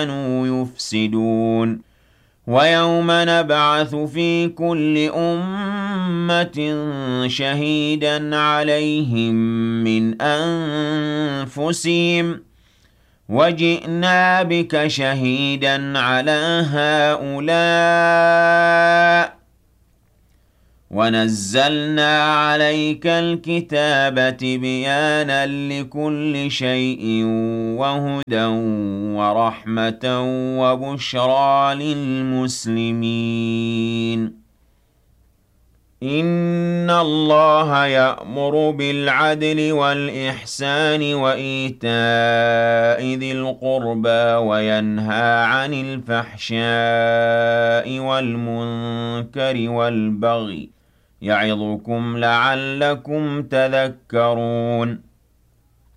كَانُوا يُفْسِدُونَ وَيَوْمَ نَبْعَثُ فِي كُلِّ أُمَّةٍ شَهِيدًا عَلَيْهِم مِّنْ أَنفُسِهِمْ وَجِئْنَا بِكَ شَهِيدًا عَلَىٰ هَٰؤُلَاءِ وَنَزَّلْنَا عَلَيْكَ الْكِتَابَ تِبْيَانًا لِّكُلِّ شَيْءٍ وَهُدًى وَرَحْمَةً وَبُشْرَىٰ لِلْمُسْلِمِينَ إِنَّ اللَّهَ يَأْمُرُ بِالْعَدْلِ وَالْإِحْسَانِ وَإِيتَاءِ ذِي الْقُرْبَىٰ وَيَنْهَىٰ عَنِ الْفَحْشَاءِ وَالْمُنكَرِ وَالْبَغْيِ يَعِظُكُمْ لَعَلَّكُمْ تَذَكَّرُونَ